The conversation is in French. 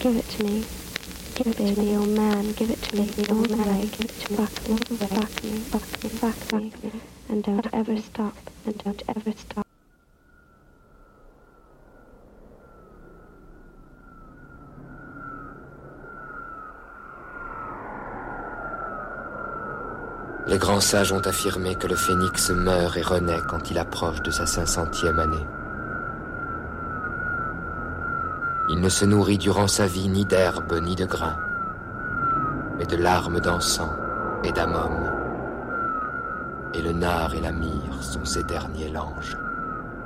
Give it to me. Give it to me, old man. Give it to me, old man. Give it to me. Fuck me, fuck me, fuck me, fuck me. And don't ever stop. And don't ever stop. Les grands sages ont affirmé que le phénix meurt et renaît quand il approche de sa 500e année. Il ne se nourrit durant sa vie ni d'herbe ni de grains, mais de larmes d'encens et d'ammum. Et le nard et la myrrhe sont ses derniers langes.